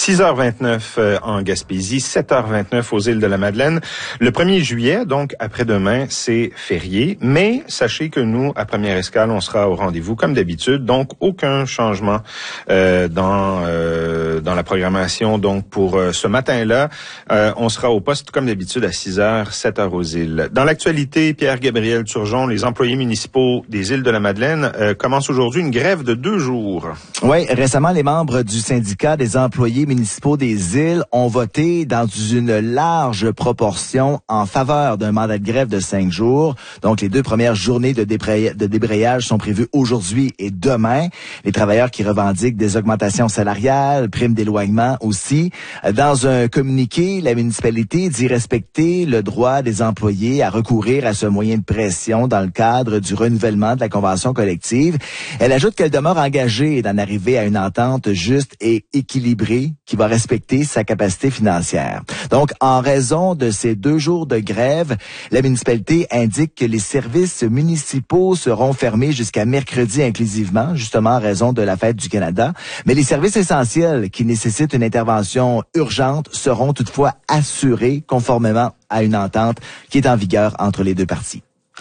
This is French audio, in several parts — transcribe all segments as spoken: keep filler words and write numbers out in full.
six heures vingt-neuf en Gaspésie, sept heures vingt-neuf aux îles de la Madeleine. Le premier juillet, donc après-demain, c'est férié. Mais sachez que nous, à Première Escale, on sera au rendez-vous comme d'habitude. Donc, aucun changement euh, dans euh, dans la programmation. Donc, pour euh, ce matin-là, euh, on sera au poste comme d'habitude à six heures, sept heures aux îles. Dans l'actualité, Pierre-Gabriel Turgeon, les employés municipaux des îles de la Madeleine euh, commencent aujourd'hui une grève de deux jours. Oui, récemment, les membres du syndicat des employés municipaux des îles ont voté dans une large proportion en faveur d'un mandat de grève de cinq jours. Donc, les deux premières journées de, débrayage, de débrayage sont prévues aujourd'hui et demain. Les travailleurs qui revendiquent des augmentations salariales, primes d'éloignement aussi. Dans un communiqué, la municipalité dit respecter le droit des employés à recourir à ce moyen de pression dans le cadre du renouvellement de la convention collective. Elle ajoute qu'elle demeure engagée d'en arriver à une entente juste et équilibrée qui va respecter sa capacité financière. Donc, en raison de ces deux jours de grève, la municipalité indique que les services municipaux seront fermés jusqu'à mercredi inclusivement, justement en raison de la fête du Canada. Mais les services essentiels qui nécessitent une intervention urgente seront toutefois assurés conformément à une entente qui est en vigueur entre les deux parties.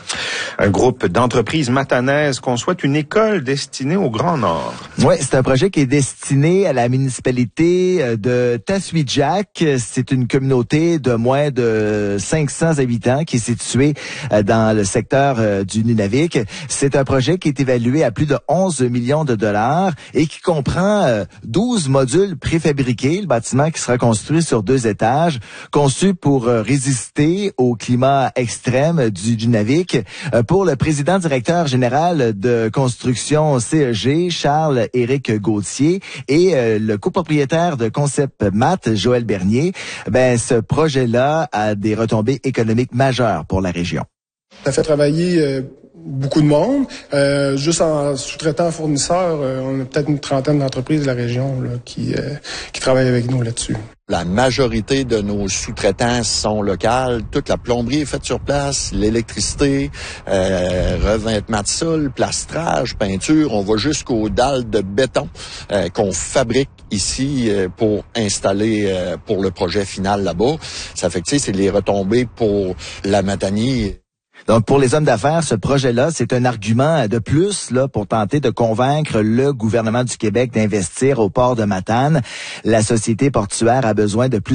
Un groupe d'entreprises matanaises conçoit une école destinée au Grand Nord. Oui, c'est un projet qui est destiné à la municipalité de Tasiutjaq. C'est une communauté de moins de cinq cents habitants qui est située dans le secteur du Nunavik. C'est un projet qui est évalué à plus de onze millions de dollars et qui comprend douze modules préfabriqués. Le bâtiment qui sera construit sur deux étages, conçu pour résister au climat extrême du Nunavik. Pour le président directeur général de construction C E G, Charles-Éric Gauthier, et euh, le copropriétaire de Concept Mat, Joël Bernier, ben ce projet-là a des retombées économiques majeures pour la région. Ça fait travailler euh, beaucoup de monde. Euh, juste en sous-traitant fournisseur, euh, on a peut-être une trentaine d'entreprises de la région là, qui, euh, qui travaillent avec nous là-dessus. La majorité de nos sous-traitants sont locales. Toute la plomberie est faite sur place, l'électricité, euh, revêtement de sol, plastrage, peinture. On va jusqu'aux dalles de béton euh, qu'on fabrique ici euh, pour installer euh, pour le projet final là-bas. Ça fait que, tu sais, c'est les retombées pour la Matanie. Donc, pour les hommes d'affaires, ce projet-là, c'est un argument de plus là pour tenter de convaincre le gouvernement du Québec d'investir au port de Matane. La société portuaire a besoin de plus